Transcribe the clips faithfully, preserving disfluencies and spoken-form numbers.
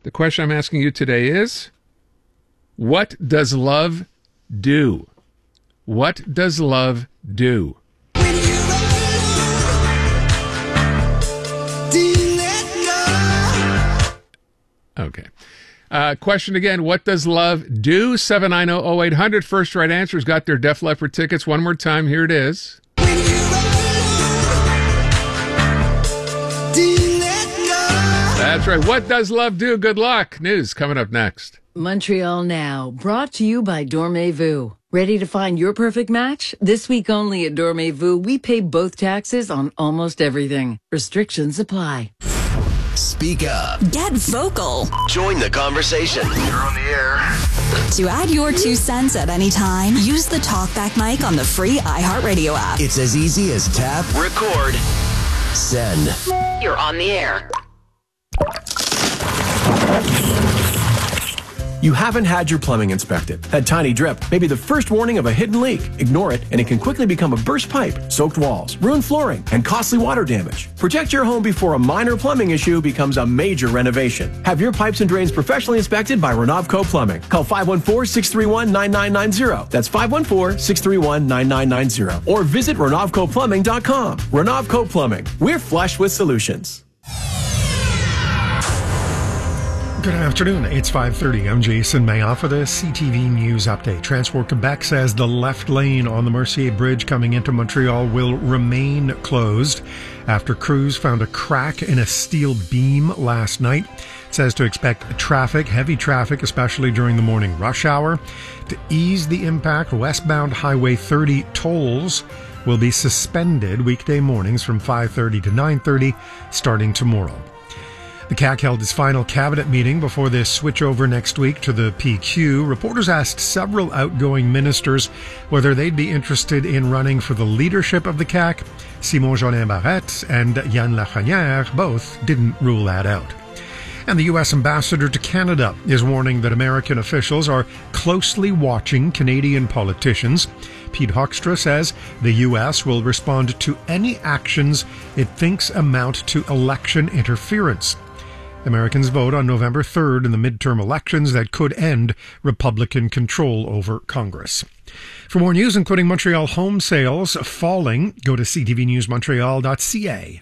The question I'm asking you today is, what does love do? What does love do? Okay. Uh, question again, what does love do? seven nine zero, zero eight hundred. First right answer has got their Def Leppard tickets. One more time, here it is. That's right. What does love do? Good luck. News coming up next. Montreal Now, brought to you by Dormez-vous. Ready to find your perfect match? This week only at Dormez-vous, we pay both taxes on almost everything. Restrictions apply. Speak up. Get vocal. Join the conversation. You're on the air. To add your two cents at any time, use the TalkBack mic on the free iHeartRadio app. It's as easy as tap, record, send. You're on the air. You haven't had your plumbing inspected. That tiny drip may be the first warning of a hidden leak. Ignore it, and it can quickly become a burst pipe, soaked walls, ruined flooring, and costly water damage. Protect your home before a minor plumbing issue becomes a major renovation. Have your pipes and drains professionally inspected by Renovco Plumbing. Call five one four, six three one, nine nine nine zero. That's five one four, six three one, nine nine nine zero. Or visit renovco plumbing dot com. Renovco Plumbing. We're flush with solutions. Good afternoon. It's five thirty. I'm Jason Mayoff for the C T V News Update. Transport Quebec says the left lane on the Mercier Bridge coming into Montreal will remain closed after crews found a crack in a steel beam last night. It says to expect traffic, heavy traffic, especially during the morning rush hour. To ease the impact, westbound Highway thirty tolls will be suspended weekday mornings from five thirty to nine thirty starting tomorrow. The C A C held its final cabinet meeting before this switchover next week to the P Q. Reporters asked several outgoing ministers whether they'd be interested in running for the leadership of the C A C. Simon-Jolin Barrette and Yann Lafrenière both didn't rule that out. And the U S ambassador to Canada is warning that American officials are closely watching Canadian politicians. Pete Hoekstra says the U S will respond to any actions it thinks amount to election interference. Americans vote on November third in the midterm elections that could end Republican control over Congress. For more news, including Montreal home sales falling, go to c t v news montreal dot c a.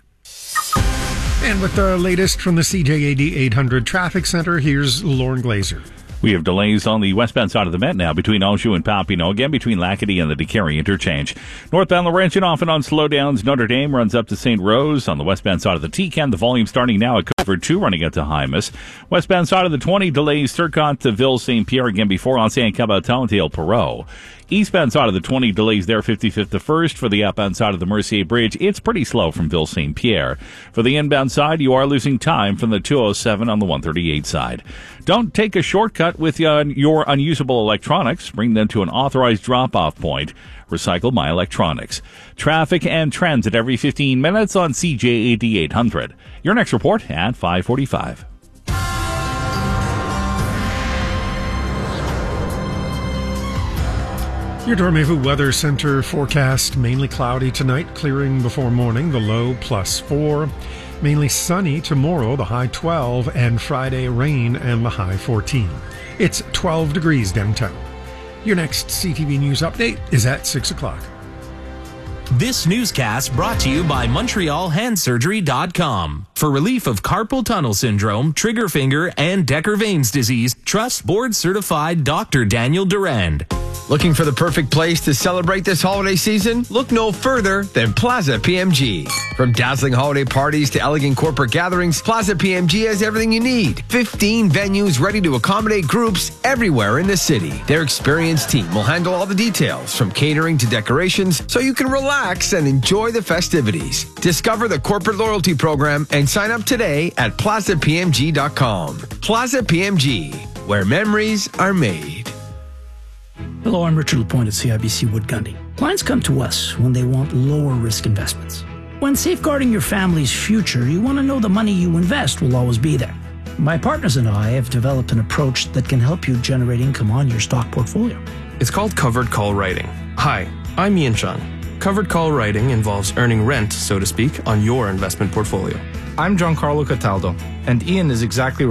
And with the latest from the C J A D eight hundred Traffic Center, here's Lauren Glazer. We have delays on the westbound side of the Met now between Anjou and Papineau, again between Lacadie and the Décarie interchange. Northbound Laurentian often on slowdowns. Notre Dame runs up to Saint Rose on the westbound side of the T-Can. The volume starting now at Cover two, running up to Hymas. Westbound side of the twenty delays Turcotte to Ville-Saint-Pierre, again before Ancien Caboton to El Perot. Eastbound side of the twenty delays there, fifty-fifth to first. For the outbound side of the Mercier Bridge, it's pretty slow from Ville-Saint-Pierre. For the inbound side, you are losing time from the two oh seven on the one thirty-eight side. Don't take a shortcut with uh, your unusable electronics. Bring them to an authorized drop-off point. Recycle My Electronics. Traffic and transit every fifteen minutes on C J A D eight hundred. Your next report at five forty-five. Your Dormez-vous Weather Center forecast: mainly cloudy tonight, clearing before morning, the low plus four. Mainly sunny tomorrow, the high twelve, and Friday rain and the high fourteen. It's twelve degrees downtown. Your next C T V News update is at six o'clock. This newscast brought to you by Montreal Hand Surgery dot com. For relief of carpal tunnel syndrome, trigger finger, and Decker-Vane's disease, trust board-certified Doctor Daniel Durand. Looking for the perfect place to celebrate this holiday season? Look no further than Plaza P M G. From dazzling holiday parties to elegant corporate gatherings, Plaza P M G has everything you need. fifteen venues ready to accommodate groups everywhere in the city. Their experienced team will handle all the details, from catering to decorations, so you can relax and enjoy the festivities. Discover the corporate loyalty program and sign up today at plaza p m g dot com. Plaza P M G, where memories are made. Hello, I'm Richard Lapointe at C I B C Wood Gundy. Clients come to us when they want lower risk investments. When safeguarding your family's future, you want to know the money you invest will always be there. My partners and I have developed an approach that can help you generate income on your stock portfolio. It's called covered call writing. Hi, I'm Ian Chung. Covered call writing involves earning rent, so to speak, on your investment portfolio. I'm Giancarlo Cataldo, and Ian is exactly right.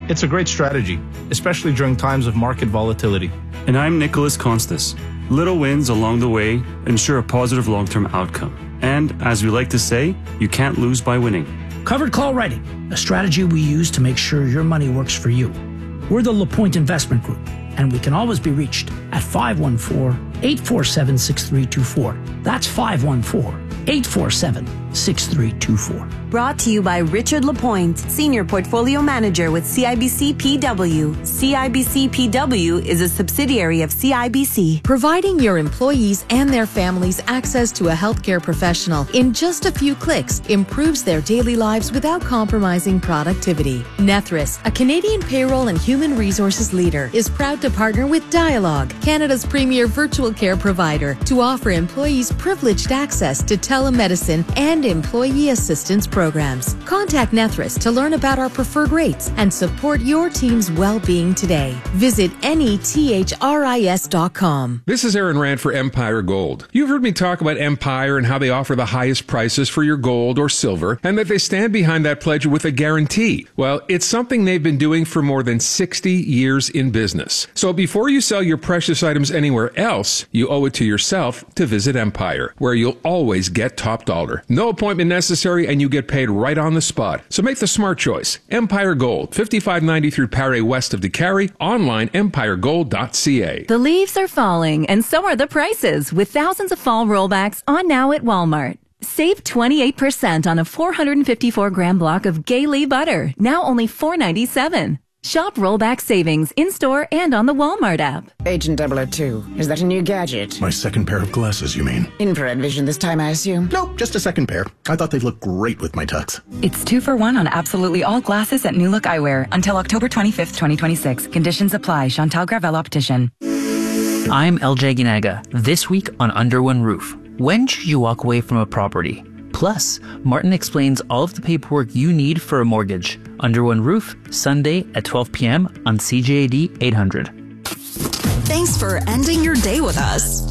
It's a great strategy, especially during times of market volatility. And I'm Nicholas Constas. Little wins along the way ensure a positive long-term outcome. And, as we like to say, you can't lose by winning. Covered call writing, a strategy we use to make sure your money works for you. We're the LaPointe Investment Group, and we can always be reached at five one four, eight four seven, six three two four. That's five one four, eight four seven, six three two four. Brought to you by Richard LaPointe, Senior Portfolio Manager with C I B C P W. C I B C P W is a subsidiary of C I B C. Providing your employees and their families access to a healthcare professional in just a few clicks improves their daily lives without compromising productivity. Nethris, a Canadian payroll and human resources leader, is proud to partner with Dialogue, Canada's premier virtual care provider, to offer employees privileged access to telemedicine and employee assistance programs. Contact Nethris to learn about our preferred rates and support your team's well-being today. Visit nethris dot com. This is Aaron Rand for Empire Gold. You've heard me talk about Empire and how they offer the highest prices for your gold or silver, and that they stand behind that pledge with a guarantee. Well, it's something they've been doing for more than sixty years in business. So before you sell your precious items anywhere else, you owe it to yourself to visit Empire, where you'll always get top dollar. No appointment necessary, and you get paid right on the spot. So make the smart choice. Empire Gold, fifty-five ninety through Paré west of DeCarry, online empire gold dot c a. The leaves are falling, and so are the prices, with thousands of fall rollbacks on now at Walmart. Save twenty-eight percent on a four hundred fifty-four gram block of Gay butter, now only four ninety-seven. Shop rollback savings in-store and on the Walmart app. Agent double oh two, is that a new gadget? My second pair of glasses, you mean? Infrared vision this time, I assume? No, just a second pair. I thought they'd look great with my tux. It's two for one on absolutely all glasses at New Look Eyewear until October twenty-fifth, twenty twenty-six. Conditions apply. Chantal Gravel Optician. I'm L J Ginaga. This week on Under One Roof. When should you walk away from a property? Plus, Martin explains all of the paperwork you need for a mortgage. Under One Roof, Sunday at twelve p.m. on C J A D eight hundred. Thanks for ending your day with us.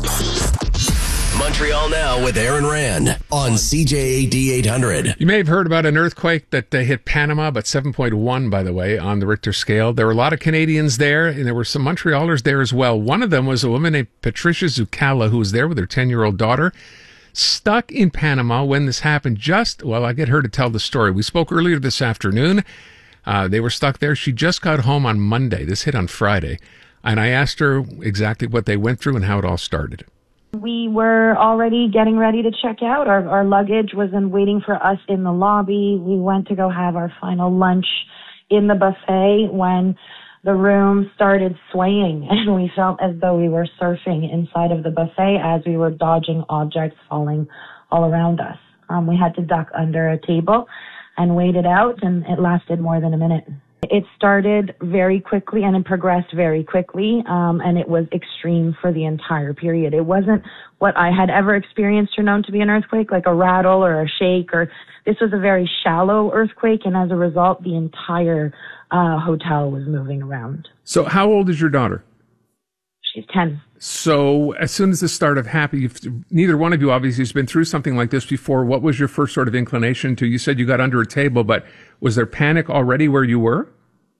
Montreal Now with Aaron Rand on C J A D eight hundred. You may have heard about an earthquake that uh, hit Panama, but seven point one, by the way, on the Richter scale. There were a lot of Canadians there, and there were some Montrealers there as well. One of them was a woman named Patricia Zucala, who was there with her ten-year-old daughter, stuck in Panama when this happened. Just, well, I get her to tell the story. We spoke earlier this afternoon. Uh, they were stuck there. She just got home on Monday. This hit on Friday. And I asked her exactly what they went through and how it all started. We were already getting ready to check out. Our, our luggage was in waiting for us in the lobby. We went to go have our final lunch in the buffet when the room started swaying, and we felt as though we were surfing inside of the buffet as we were dodging objects falling all around us. Um, we had to duck under a table and wait it out, and it lasted more than a minute. It started very quickly and it progressed very quickly, um, and it was extreme for the entire period. It wasn't what I had ever experienced or known to be an earthquake, like a rattle or a shake, or this was a very shallow earthquake, and as a result, the entire uh, hotel was moving around. So how old is your daughter? She's ten. So as soon as this started happening, you've, neither one of you obviously has been through something like this before. What was your first sort of inclination to, you said you got under a table, but was there panic already where you were?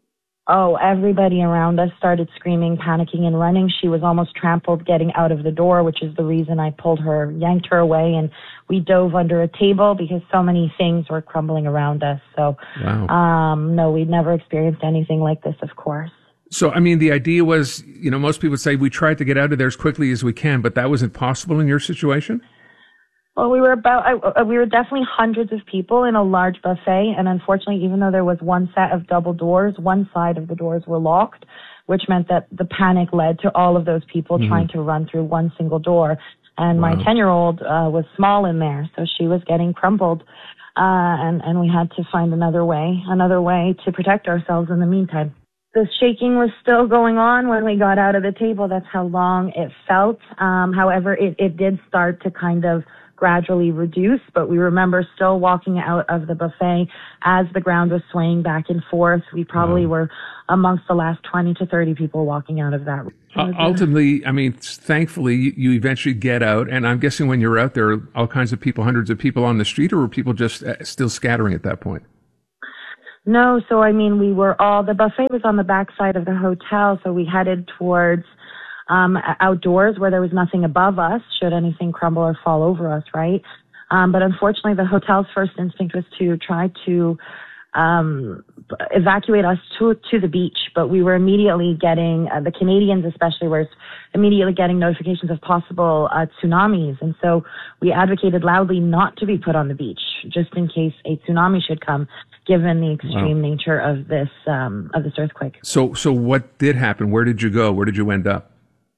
Oh, everybody around us started screaming, panicking, and running. She was almost trampled getting out of the door, which is the reason I pulled her, yanked her away, and we dove under a table because so many things were crumbling around us. So, wow. um, no, we'd never experienced anything like this, of course. So, I mean, the idea was, you know, most people would say we tried to get out of there as quickly as we can, but that wasn't possible in your situation? Well, we were about, I, we were definitely hundreds of people in a large buffet, and unfortunately, even though there was one set of double doors, one side of the doors were locked, which meant that the panic led to all of those people mm-hmm. trying to run through one single door. And wow. my ten-year-old uh, was small in there, so she was getting crumpled, uh, and, and we had to find another way, another way to protect ourselves in the meantime. The shaking was still going on when we got out of the table. That's how long it felt. Um, however, it, it did start to kind of gradually reduce, but we remember still walking out of the buffet as the ground was swaying back and forth. We probably wow. were amongst the last twenty to thirty people walking out of that. Uh, ultimately, I mean, thankfully, you, you eventually get out, and I'm guessing when you're out there, all kinds of people, hundreds of people on the street, or were people just uh, still scattering at that point? No, so I mean, we were all, the buffet was on the backside of the hotel, so we headed towards um, outdoors where there was nothing above us, should anything crumble or fall over us, right? Um, but unfortunately, the hotel's first instinct was to try to um, evacuate us to to the beach, but we were immediately getting, uh, the Canadians especially were immediately getting notifications of possible uh, tsunamis, and so we advocated loudly not to be put on the beach, just in case a tsunami should come, given the extreme wow. nature of this um, of this earthquake. So, so what did happen? Where did you go? Where did you end up?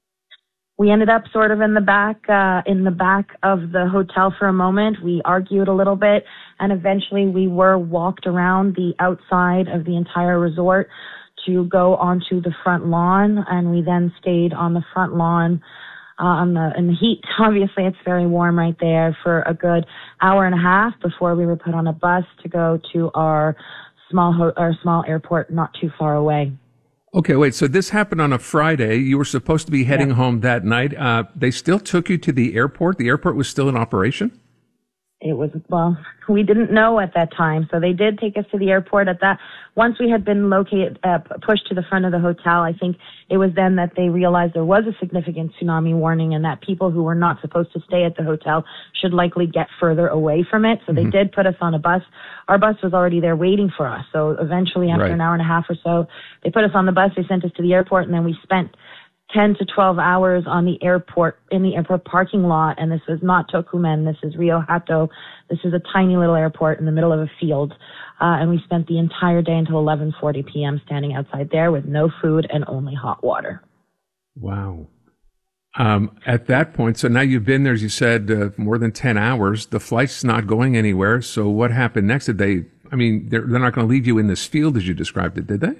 We ended up sort of in the back, uh, in the back of the hotel for a moment. We argued a little bit, and eventually we were walked around the outside of the entire resort to go onto the front lawn, and we then stayed on the front lawn uh, on the in the heat. Obviously, it's very warm right there for a good hour and a half before we were put on a bus to go to our small ho- our small airport not too far away. Okay, wait, so this happened on a Friday. You were supposed to be heading yeah. home that night. Uh, they still took you to the airport? The airport was still in operation? It was, well, we didn't know at that time. So they did take us to the airport at that. Once we had been located, uh, pushed to the front of the hotel, I think it was then that they realized there was a significant tsunami warning and that people who were not supposed to stay at the hotel should likely get further away from it. So mm-hmm. they did put us on a bus. Our bus was already there waiting for us. So eventually, after right. an hour and a half or so, they put us on the bus. They sent us to the airport, and then we spent ten to twelve hours on the airport, in the airport parking lot. And this was not Tokumen. This is Rio Hato. This is a tiny little airport in the middle of a field. Uh, and we spent the entire day until eleven forty p.m. standing outside there with no food and only hot water. Wow. Um, at that point, so now you've been there, as you said, uh, more than ten hours. The flight's not going anywhere. So what happened next? Did they, I mean, they're, they're not going to leave you in this field as you described it, did they?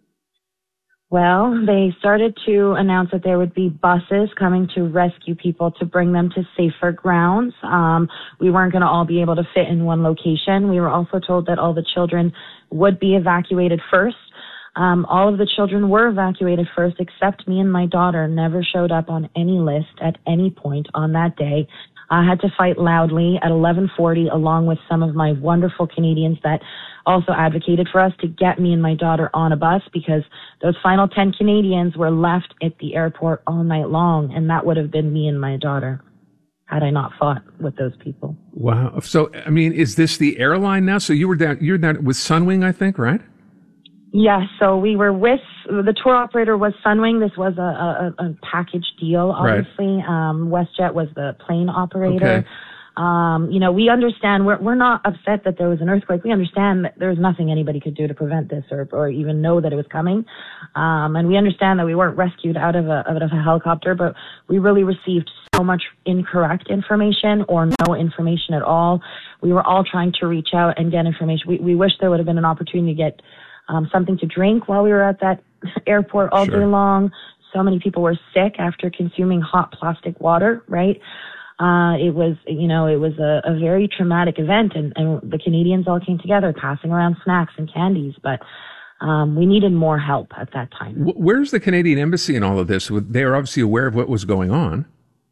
Well, they started to announce that there would be buses coming to rescue people to bring them to safer grounds. Um, we weren't going to all be able to fit in one location. We were also told that all the children would be evacuated first. Um, all of the children were evacuated first, except me and my daughter never showed up on any list at any point on that day. I had to fight loudly at eleven forty along with some of my wonderful Canadians that also advocated for us to get me and my daughter on a bus, because those final ten Canadians were left at the airport all night long, and that would have been me and my daughter had I not fought with those people. Wow. So, I mean, is this the airline now? So you were down, you're down with Sunwing, I think, right? Yes, yeah, so we were with, the tour operator was Sunwing. This was a, a, a package deal, obviously. Right. Um, WestJet was the plane operator. Okay. Um, you know, we understand, we're, we're not upset that there was an earthquake. We understand that there was nothing anybody could do to prevent this or, or even know that it was coming. Um, and we understand that we weren't rescued out of a, out of a helicopter, but we really received so much incorrect information or no information at all. We were all trying to reach out and get information. We, we wish there would have been an opportunity to get Um, something to drink while we were at that airport all sure. day long. So many people were sick after consuming hot plastic water, right? Uh, it was, you know, it was a, a very traumatic event, and, and the Canadians all came together passing around snacks and candies, but um, we needed more help at that time. Where's the Canadian Embassy in all of this? They are obviously aware of what was going on.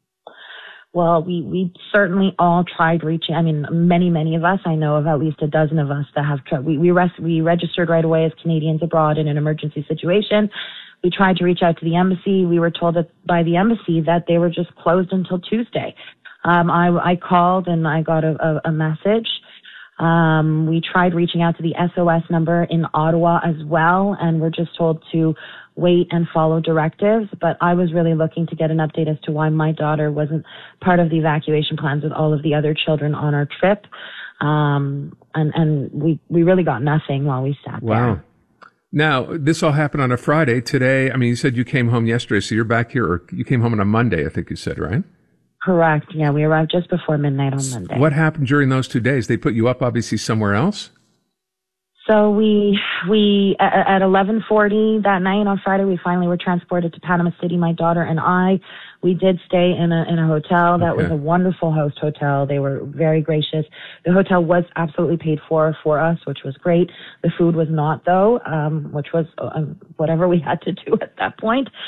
Well, we, we certainly all tried reaching, I mean, many, many of us, I know of at least a dozen of us that have tried, we, we, rest, we registered right away as Canadians abroad in an emergency situation. We tried to reach out to the embassy. We were told that by the embassy that they were just closed until Tuesday. Um, I, I called and I got a, a, a message. Um, we tried reaching out to the S O S number in Ottawa as well, and we're just told to wait and follow directives. But I was really looking to get an update as to why my daughter wasn't part of the evacuation plans with all of the other children on our trip. Um, and, and we, we really got nothing while we sat wow. there. Now, this all happened on a Friday. Today, I mean, you said you came home yesterday, so you're back here, or you came home on a Monday, I think you said, right? Correct. Yeah, we arrived just before midnight on Monday. What happened during those two days? They put you up, obviously, somewhere else? So we, we, at eleven forty that night on Friday, we finally were transported to Panama City, my daughter and I. We did stay in a, in a hotel. That okay. was a wonderful host hotel. They were very gracious. The hotel was absolutely paid for for us, which was great. The food was not, though, um, which was um, whatever we had to do at that point.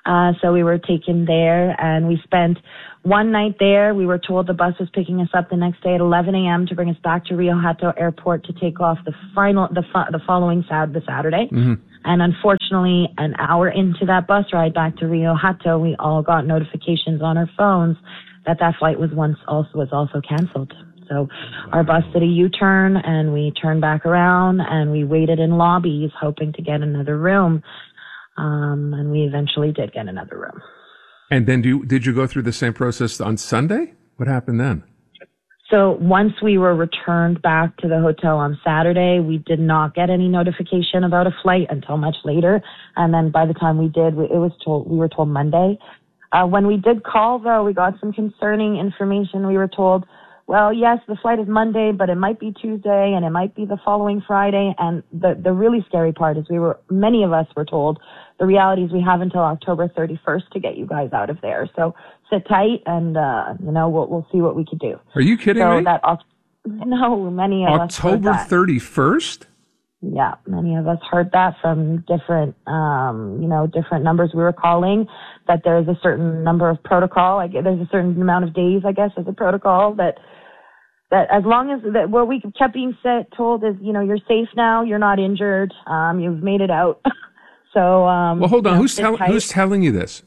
Uh, so we were taken there, and we spent one night there. We were told the bus was picking us up the next day at eleven a.m. to bring us back to Rio Hato Airport to take off the final, the the following Sat the Saturday. Mm-hmm. And unfortunately, an hour into that bus ride back to Rio Hato, we all got notifications on our phones that that flight was once also was also canceled. So our bus did a U-turn, and we turned back around, and we waited in lobbies hoping to get another room. Um, and we eventually did get another room. And then do you, did you go through the same process on Sunday? What happened then? So once we were returned back to the hotel on Saturday, we did not get any notification about a flight until much later. And then by the time we did, it was told, we were told Monday. Uh, when we did call, though, we got some concerning information. We were told, well, yes, the flight is Monday, but it might be Tuesday, and it might be the following Friday. And the, the really scary part is we were, many of us were told, the reality is we have until October thirty-first to get you guys out of there. So sit tight, and, uh, you know, we'll, we'll see what we could do. Are you kidding so me? That, no, many of us heard October that. thirty-first? Yeah, many of us heard that from different, um, you know, different numbers we were calling, that there's a certain number of protocol, like there's a certain amount of days, I guess, as a protocol that, that as long as that what we kept being said, told is, you know, you're safe now, you're not injured, um, you've made it out. so, um, well, hold on. You know, who's, tell- who's telling you this?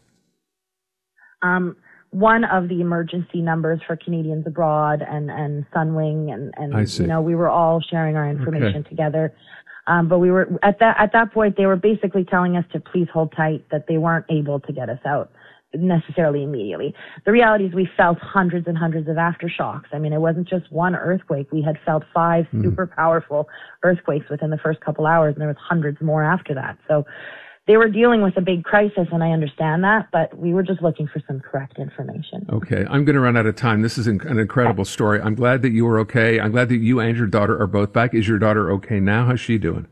Um, one of the emergency numbers for Canadians abroad and, and Sunwing and, and, I see. you know, we were all sharing our information Okay. together. Um, but we were at that, at that point, they were basically telling us to please hold tight, that they weren't able to get us out necessarily immediately. The reality is we felt hundreds and hundreds of aftershocks. I mean, it wasn't just one earthquake. We had felt five Mm. super powerful earthquakes within the first couple hours, and there was hundreds more after that. So they were dealing with a big crisis, and I understand that, but we were just looking for some correct information. Okay, I'm going to run out of time. This is an an incredible story. I'm glad that you were okay. I'm glad that you and your daughter are both back. Is your daughter okay now? How's she doing?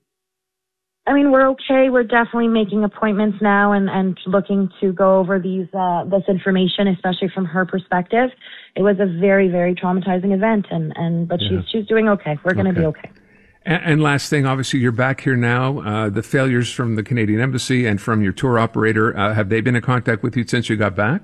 I mean, we're okay. We're definitely making appointments now and, and looking to go over these uh, this information, especially from her perspective. It was a very, very traumatizing event, and, and but Yeah. she's she's doing okay. We're going to Okay. be okay. And, and last thing, obviously, you're back here now. Uh, the failures from the Canadian Embassy and from your tour operator, uh, have they been in contact with you since you got back?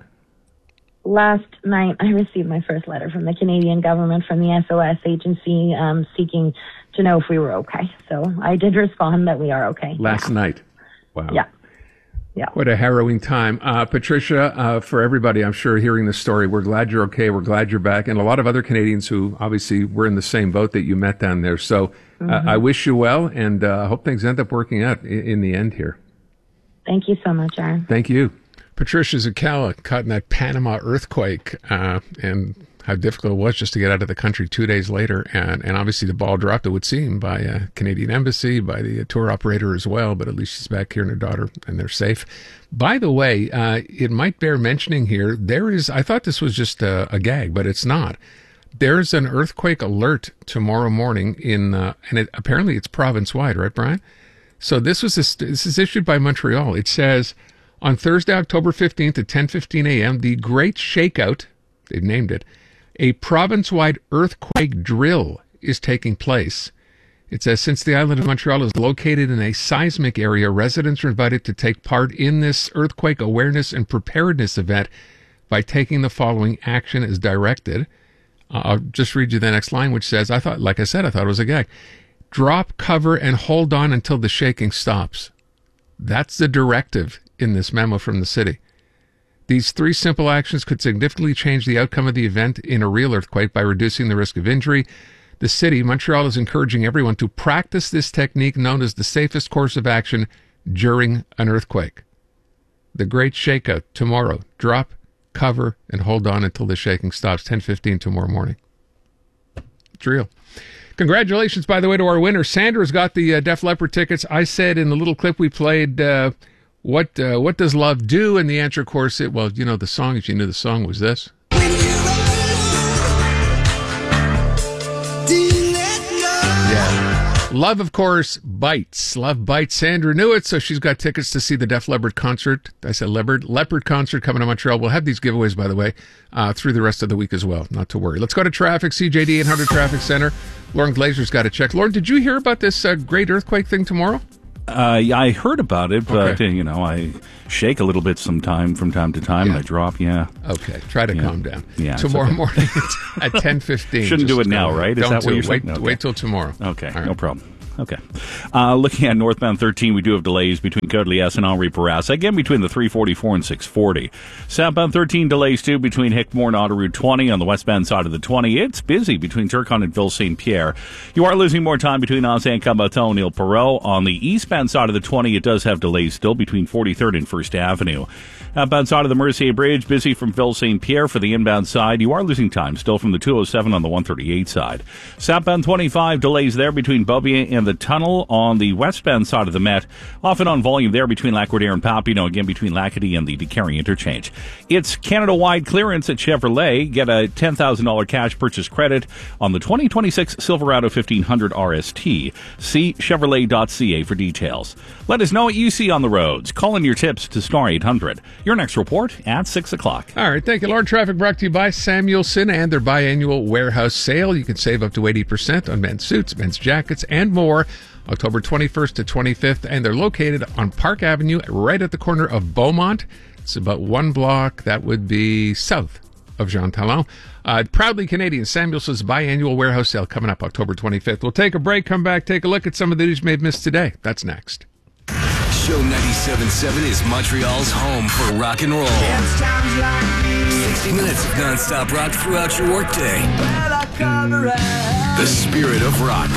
Last night, I received my first letter from the Canadian government, from the S O S agency, um, seeking to know if we were okay. So I did respond that we are okay. Last night. Wow. Yeah. Yeah. What a harrowing time. Uh, Patricia, uh, for everybody, I'm sure, hearing this story, we're glad you're okay. We're glad you're back. And a lot of other Canadians who obviously were in the same boat that you met down there. So uh, Mhm. I wish you well, and I uh, hope things end up working out in, in the end here. Thank you so much, Aaron. Thank you. Patricia Zuccalla caught in that Panama earthquake, uh, and how difficult it was just to get out of the country two days later. And, and obviously the ball dropped, it would seem, by a Canadian Embassy, by the tour operator as well. But at least she's back here and her daughter, and they're safe. By the way, uh, it might bear mentioning here, there is, I thought this was just a, a gag, but it's not. There's an earthquake alert tomorrow morning in, uh, and it, apparently it's province-wide, right, Brian? So this was a, this is issued by Montreal. It says, on Thursday, October fifteenth at ten fifteen a.m., the Great Shakeout, they've named it, a province-wide earthquake drill is taking place. It says, since the island of Montreal is located in a seismic area, residents are invited to take part in this earthquake awareness and preparedness event by taking the following action as directed. Uh, I'll just read you the next line, which says, I thought, like I said, I thought it was a gag. Drop, cover, and hold on until the shaking stops. That's the directive in this memo from the city. These three simple actions could significantly change the outcome of the event in a real earthquake by reducing the risk of injury. The city, Montreal, is encouraging everyone to practice this technique known as the safest course of action during an earthquake. The Great Shakeout tomorrow. Drop, cover, and hold on until the shaking stops. ten fifteen tomorrow morning. It's real. Congratulations, by the way, to our winner. Sandra's got the uh, Def Leppard tickets. I said in the little clip we played, uh, what uh, what does love do? And the answer, of course, it, well, you know the song, if you knew the song, was this. Yeah. Love, of course, bites. Love bites. Sandra knew it, so she's got tickets to see the Def Leppard concert. I said Leopard. Leopard concert coming to Montreal. We'll have these giveaways, by the way, uh, through the rest of the week as well. Not to worry. Let's go to traffic. C J D eight hundred Traffic Center. Lauren Glazer's got to check. Lauren, did you hear about this uh, great earthquake thing tomorrow? Uh, yeah, I heard about it, but, Okay. uh, you know, I shake a little bit sometime from time to time, Yeah. and I drop, yeah. Okay, try to Yeah. calm down. Yeah, it's Tomorrow okay. morning at ten fifteen. Shouldn't do it now, right? Is Don't that do what it. you're saying? Wait, Okay. wait till tomorrow. Okay, All right. no problem. Okay. Uh, looking at northbound thirteen, we do have delays between Côte-Liesse and Henri Bourassa, again between the three forty-four and six forty. Southbound thirteen delays too between Hickmore and Autoroute twenty on the westbound side of the twenty. It's busy between Turcotte and Ville Saint Pierre. You are losing more time between Anse-Caboton and Ile Perrot. On the eastbound side of the twenty, it does have delays still between forty-third and first Avenue. Outbound side of the Mercier Bridge, busy from Ville Saint Pierre. For the inbound side, you are losing time still from the two oh seven on the one thirty-eight side. Southbound twenty-five delays there between Beaubien and the tunnel. On the westbound side of the Met, often on volume there between Lac-Rodier and Papineau, again between Lacadie and the DeCarry interchange. It's Canada-wide clearance at Chevrolet. Get a ten thousand dollars cash purchase credit on the twenty twenty-six Silverado fifteen hundred R S T. See Chevrolet dot C A for details. Let us know what you see on the roads. Call in your tips to star eight hundred. Your next report at six o'clock. All right, thank you, Lord. Traffic brought to you by Samuelson and their biannual warehouse sale. You can save up to eighty percent on men's suits, men's jackets, and more. October twenty-first to twenty-fifth, and they're located on Park Avenue, right at the corner of Beaumont. It's about one block. That would be south of Jean Talon. Uh, proudly Canadian, Samuelson's biannual warehouse sale coming up October twenty-fifth. We'll take a break, come back, take a look at some of the news you may have missed today. That's next. Show ninety-seven point seven is Montreal's home for rock and roll. sixty minutes of non-stop rock throughout your workday. The spirit of rock.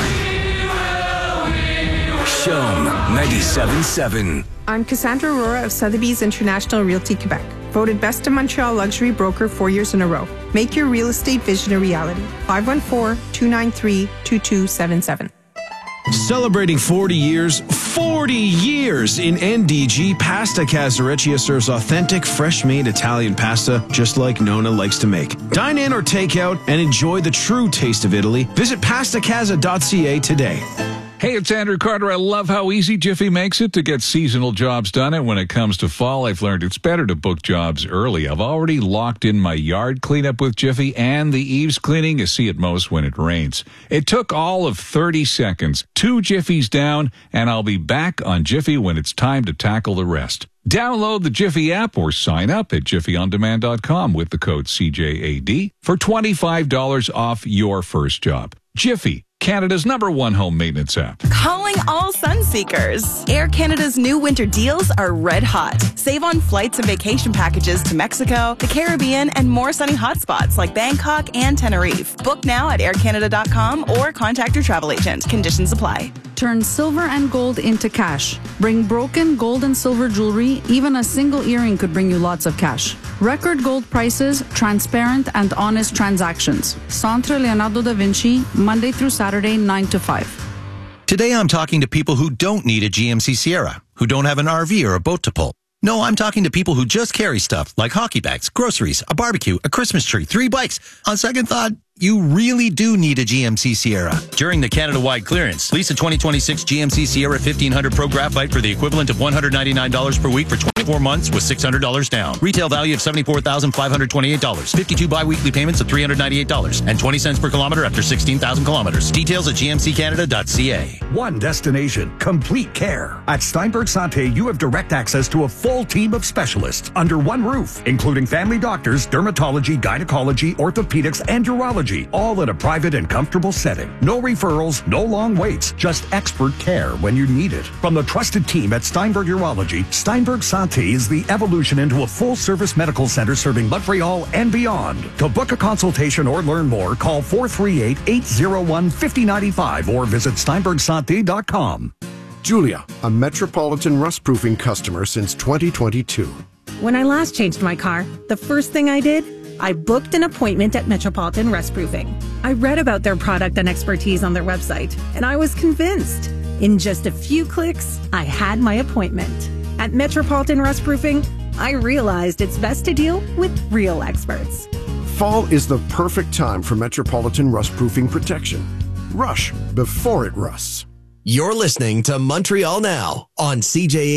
Show ninety-seven point seven. I'm Cassandra Aurora of Sotheby's International Realty Quebec, voted Best in Montreal Luxury Broker four years in a row. Make your real estate vision a reality. five one four, two nine three, two two seven seven. Celebrating forty years, forty years in N D G, Pasta Casareccia serves authentic, fresh-made Italian pasta just like Nona likes to make. Dine in or take out and enjoy the true taste of Italy. Visit pasta casa dot c a today. Hey, it's Andrew Carter. I love how easy Jiffy makes it to get seasonal jobs done. And when it comes to fall, I've learned it's better to book jobs early. I've already locked in my yard cleanup with Jiffy and the eaves cleaning you see at most when it rains. It took all of thirty seconds. Two Jiffies down, and I'll be back on Jiffy when it's time to tackle the rest. Download the Jiffy app or sign up at jiffy on demand dot com with the code C J A D for twenty-five dollars off your first job. Jiffy, Canada's number one home maintenance app. Calling all sun seekers. Air Canada's new winter deals are red hot. Save on flights and vacation packages to Mexico, the Caribbean, and more sunny hotspots like Bangkok and Tenerife. Book now at air canada dot com or contact your travel agent. Conditions apply. Turn silver and gold into cash. Bring broken gold and silver jewelry. Even a single earring could bring you lots of cash. Record gold prices, transparent and honest transactions. Centre Leonardo da Vinci, Monday through Saturday, nine to five. Today I'm talking to people who don't need a G M C Sierra, who don't have an R V or a boat to pull. No, I'm talking to people who just carry stuff like hockey bags, groceries, a barbecue, a Christmas tree, three bikes. On second thought, you really do need a G M C Sierra. During the Canada-wide clearance, lease a twenty twenty-six G M C Sierra fifteen hundred Pro Graphite for the equivalent of one hundred ninety-nine dollars per week for twenty-four months with six hundred dollars down. Retail value of seventy-four thousand five hundred twenty-eight dollars. fifty-two bi-weekly payments of three hundred ninety-eight dollars and twenty cents per kilometer after sixteen thousand kilometers. Details at g m c canada dot c a. One destination, complete care. At Steinberg Santé, you have direct access to a full team of specialists under one roof, including family doctors, dermatology, gynecology, orthopedics, and urology, all in a private and comfortable setting. No referrals, no long waits, just expert care when you need it. From the trusted team at Steinberg Urology, Steinberg Santé is the evolution into a full-service medical center serving Montreal and beyond. To book a consultation or learn more, call four three eight, eight zero one, five zero nine five or visit steinberg santé dot com. Julia, a Metropolitan rust-proofing customer since twenty twenty-two. When I last changed my car, the first thing I did, I booked an appointment at Metropolitan Rust Proofing. I read about their product and expertise on their website, and I was convinced. In just a few clicks, I had my appointment. At Metropolitan Rust Proofing, I realized it's best to deal with real experts. Fall is the perfect time for Metropolitan rust-proofing protection. Rush before it rusts. You're listening to Montreal Now on C J A.